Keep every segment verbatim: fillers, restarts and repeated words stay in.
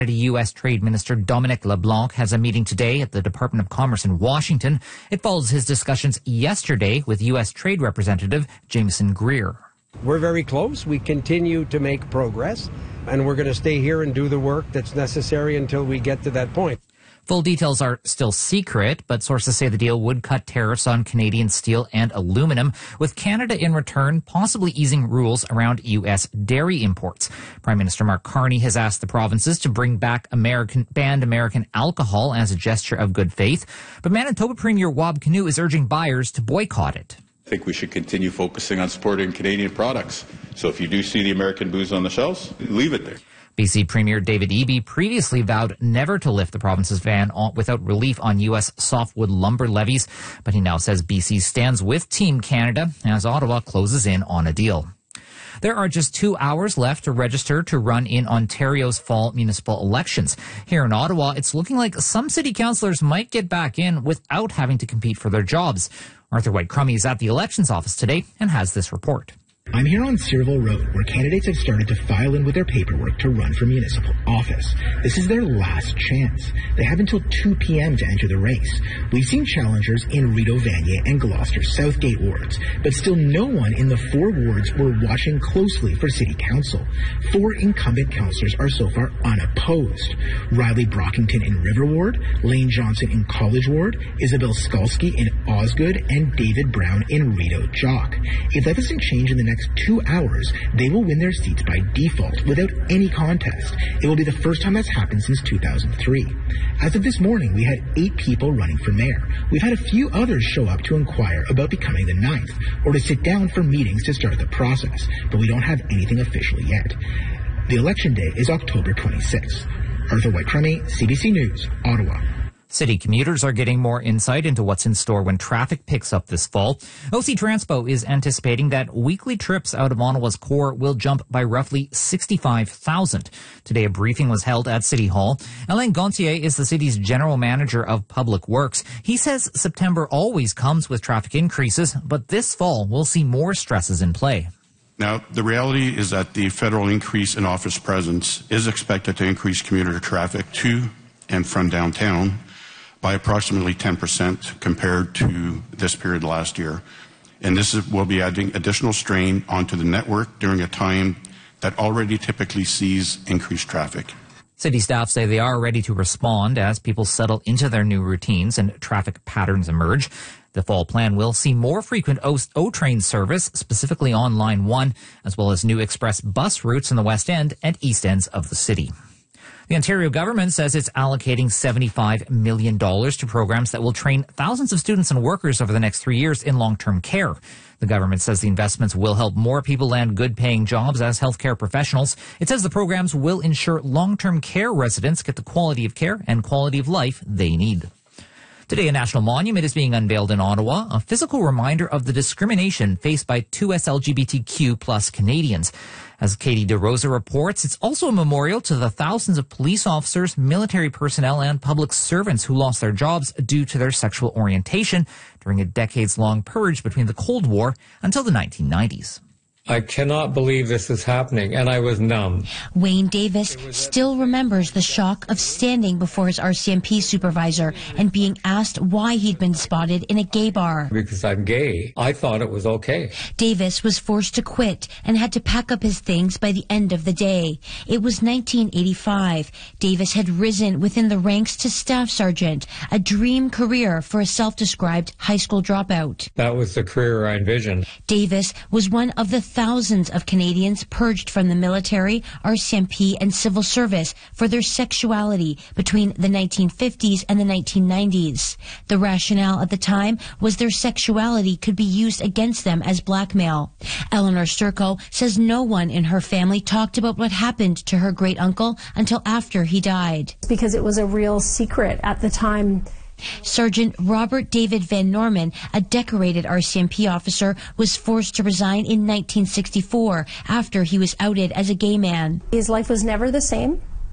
U S Trade Minister Dominic LeBlanc has a meeting today at the Department of Commerce in Washington. It follows his discussions yesterday with U S Trade Representative Jameson Greer. We're very close. We continue to make progress, and we're going to stay here and do the work that's necessary until we get to that point. Full details are still secret, but sources say the deal would cut tariffs on Canadian steel and aluminum, with Canada in return possibly easing rules around U S dairy imports. Prime Minister Mark Carney has asked the provinces to bring back American banned American alcohol as a gesture of good faith, but Manitoba Premier Wab Kinew is urging buyers to boycott it. I think we should continue focusing on supporting Canadian products. So if you do see the American booze on the shelves, leave it there. B C Premier David Eby previously vowed never to lift the province's ban on, without relief on U S softwood lumber levies, but he now says B C stands with Team Canada as Ottawa closes in on a deal. There are just two hours left to register to run in Ontario's fall municipal elections. Here in Ottawa, it's looking like some city councillors might get back in without having to compete for their jobs. Arthur White-Crummey is at the elections office today and has this report. I'm here on Searville Road, where candidates have started to file in with their paperwork to run for municipal office. This is their last chance. They have until two p.m. to enter the race. We've seen challengers in Rideau Vanier and Gloucester Southgate wards, but still no one in the four wards were watching closely for City Council. Four incumbent councillors are so far unopposed. Riley Brockington in River Ward, Lane Johnson in College Ward, Isabel Skalski in Osgood, and David Brown in Rideau Jock. If that doesn't change in the next two hours, they will win their seats by default without any contest. It will be the first time that's happened since two thousand three. As of this morning, we had eight people running for mayor. We've had a few others show up to inquire about becoming the ninth or to sit down for meetings to start the process, but we don't have anything official yet. The election day is October twenty-sixth. Arthur White-Crummey, C B C News, Ottawa. City commuters are getting more insight into what's in store when traffic picks up this fall. O C Transpo is anticipating that weekly trips out of Ottawa's core will jump by roughly sixty-five thousand. Today, a briefing was held at City Hall. Alain Gontier is the city's general manager of public works. He says September always comes with traffic increases, but this fall we'll see more stresses in play. Now, the reality is that the federal increase in office presence is expected to increase commuter traffic to and from downtown by approximately ten percent compared to this period last year. And this is, will be adding additional strain onto the network during a time that already typically sees increased traffic. City staff say they are ready to respond as people settle into their new routines and traffic patterns emerge. The fall plan will see more frequent O-Train service, specifically on Line one, as well as new express bus routes in the West End and East Ends of the city. The Ontario government says it's allocating seventy-five million dollars to programs that will train thousands of students and workers over the next three years in long-term care. The government says the investments will help more people land good-paying jobs as healthcare professionals. It says the programs will ensure long-term care residents get the quality of care and quality of life they need. Today, a national monument is being unveiled in Ottawa, a physical reminder of the discrimination faced by two S L G B T Q plus Canadians. As Katie DeRosa reports, it's also a memorial to the thousands of police officers, military personnel, and public servants who lost their jobs due to their sexual orientation during a decades-long purge between the Cold War until the nineteen nineties. I cannot believe this is happening, and I was numb. Wayne Davis still remembers the shock of standing before his R C M P supervisor and being asked why he'd been spotted in a gay bar. Because I'm gay, I thought it was okay. Davis was forced to quit and had to pack up his things by the end of the day. It was nineteen eighty-five. Davis had risen within the ranks to staff sergeant, a dream career for a self-described high school dropout. That was the career I envisioned. Davis was one of the thousands of Canadians purged from the military, R C M P, and civil service for their sexuality between the nineteen fifties and the nineteen nineties. The rationale at the time was their sexuality could be used against them as blackmail. Eleanor Sturko says no one in her family talked about what happened to her great-uncle until after he died. Because it was a real secret at the time. Sergeant Robert David Van Norman, a decorated R C M P officer, was forced to resign in nineteen sixty-four after he was outed as a gay man. His life was never the same.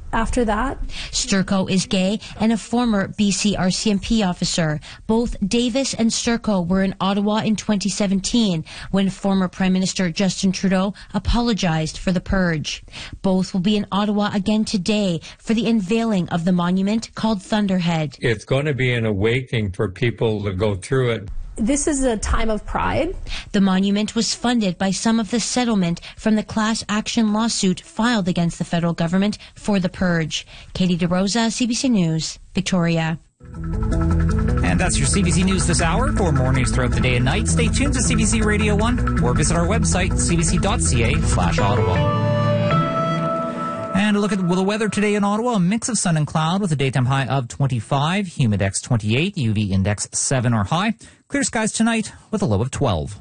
after that. Sturco is gay and a former B C R C M P officer. Both Davis and Sturco were in Ottawa in twenty seventeen when former Prime Minister Justin Trudeau apologized for the purge. Both will be in Ottawa again today for the unveiling of the monument called Thunderhead. It's going to be an awakening for people to go through it. This is a time of pride. The monument was funded by some of the settlement from the class action lawsuit filed against the federal government for the purge. Katie DeRosa, C B C News, Victoria. And that's your C B C News this hour. For more news throughout the day and night, stay tuned to C B C Radio one or visit our website, c b c dot c a slash Ottawa. And a look at the weather today in Ottawa. A mix of sun and cloud with a daytime high of twenty-five, humidex twenty-eight, U V index seven or high. Clear skies tonight with a low of twelve.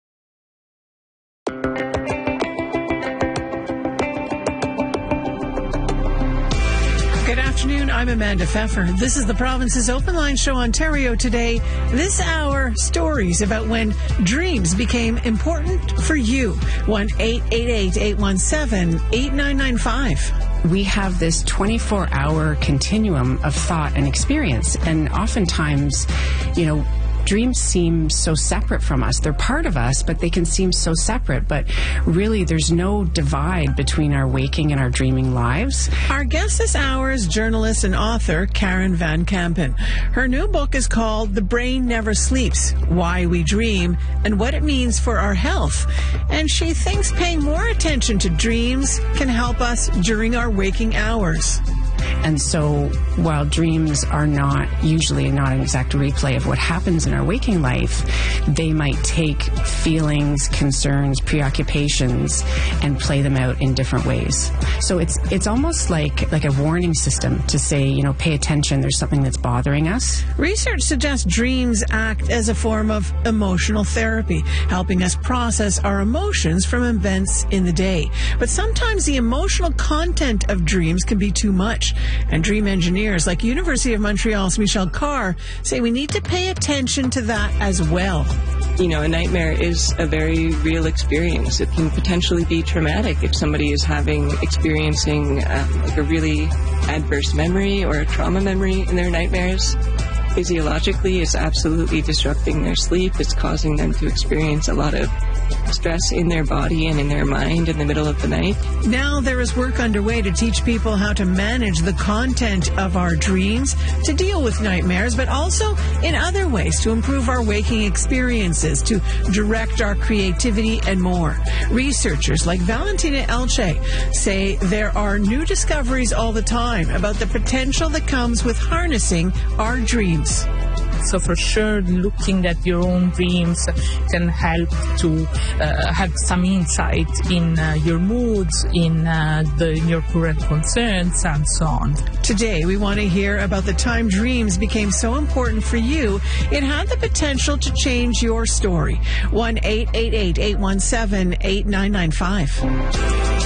Good afternoon, I'm Amanda Pfeffer. This is the Province's Open Line Show, Ontario Today. This hour, stories about when dreams became important for you. one eight eight eight, eight one seven, eight nine nine five. We have this twenty-four hour continuum of thought and experience, and oftentimes, you know, dreams seem so separate from us. They're part of us, but they can seem so separate. But really, there's no divide between our waking and our dreaming lives. Our guest this hour is journalist and author Karen Van Kampen. Her new book is called The Brain Never Sleeps, Why We Dream and What It Means for Our Health. And she thinks paying more attention to dreams can help us during our waking hours. And so while dreams are not usually not an exact replay of what happens in our waking life, they might take feelings, concerns, preoccupations, and play them out in different ways. So it's it's almost like, like a warning system to say, you know, pay attention, there's something that's bothering us. Research suggests dreams act as a form of emotional therapy, helping us process our emotions from events in the day. But sometimes the emotional content of dreams can be too much. And dream engineers like University of Montreal's Michelle Carr say we need to pay attention to that as well. You know, a nightmare is a very real experience. It can potentially be traumatic if somebody is having, experiencing um, like a really adverse memory or a trauma memory in their nightmares. Physiologically, it's absolutely disrupting their sleep. It's causing them to experience a lot of stress in their body and in their mind in the middle of the night. Now there is work underway to teach people how to manage the content of our dreams, to deal with nightmares, but also in other ways to improve our waking experiences, to direct our creativity and more. Researchers like Valentina Elche say there are new discoveries all the time about the potential that comes with harnessing our dreams. So for sure, looking at your own dreams can help to uh, have some insight in uh, your moods, in, uh, the, in your current concerns, and so on. Today, we want to hear about the time dreams became so important for you, it had the potential to change your story. one eight eight eight, eight one seven, eight nine nine five.